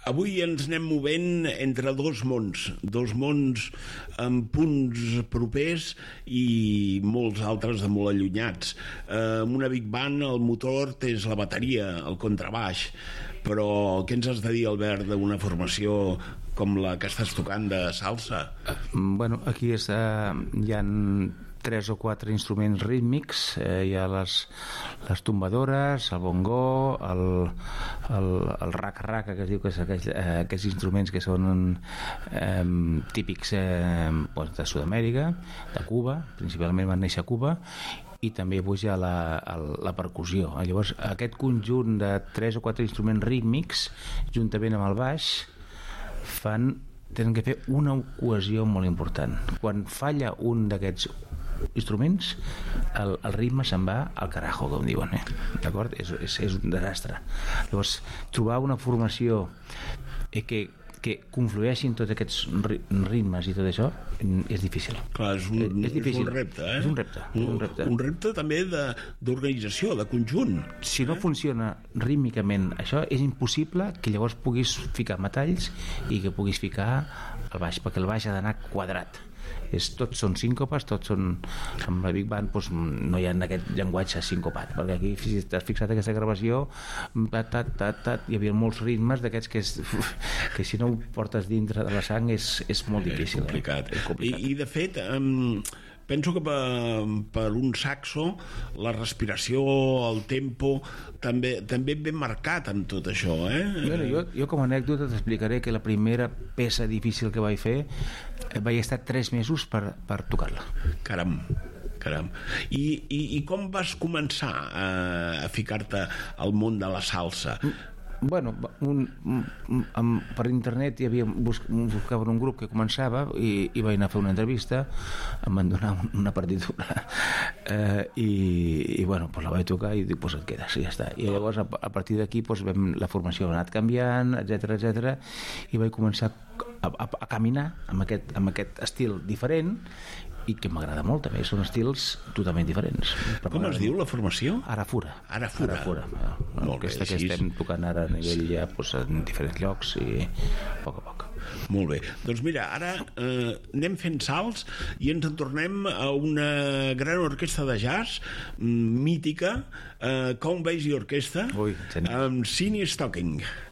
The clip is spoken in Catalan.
Avui ens anem movent entre dos mons amb punts propers i molts altres de molt allunyats. Amb una Big Band el motor és la bateria, el contrabaix, però què ens has de dir, Albert, d'una formació com la que estàs tocant de salsa? Bueno, aquí hi ha 3 o 4 instruments rítmics, hi ha les tombadores, el bongo, el raca-raca, que es diu que és aquests instruments que són típics de Sud-amèrica, de Cuba, principalment van néixer a Cuba, i també hi ha la percussió. Llavors aquest conjunt de 3 o 4 instruments rítmics juntament amb el baix tenen que fer una cohesió molt important. Quan falla un d'aquests instruments, el ritme se'n va al carajo, com diuen, d'acord? És un desastre. Llavors, trobar una formació que conflueixin tots aquests ritmes i tot això és difícil. Clar, és un repte, És un repte. Un repte també d'organització, de conjunt. Si no funciona rítmicament això, és impossible que llavors puguis ficar metalls i que puguis ficar el baix, perquè el baix ha d'anar quadrat. Tots són síncopes, tots són... Amb la Big Band no hi ha aquest llenguatge sincopat, perquè aquí, si t'has fixat aquesta gravació, hi havia molts ritmes d'aquests que si no ho portes dintre de la sang és molt difícil. És complicat. I de fet, penso que per un saxo la respiració, el tempo també ben marcat en tot això, Bueno, jo com a anècdota t'explicaré que la primera peça difícil que vaig fer vaig estar 3 mesos per tocar-la. Caram. I com vas començar a ficar-te al món de la salsa? Bueno, per internet buscaven un grup que començava i vaig anar a fer una entrevista, em van donar una partitura i bueno, la vaig tocar i dic, et quedes i ja està. I llavors a partir d'aquí la formació ha anat canviant, etc, i vaig començar a caminar amb aquest estil diferent i que m'agrada molt també, són estils totalment diferents. Com es diu la formació? Arafura. Aquesta que estem tocant ara a nivell ja en diferents llocs i a poc. Molt bé, doncs mira, ara anem fent salts i ens en tornem a una gran orquestra de jazz mítica, Count Basie Orquestra, amb Senior Stocking.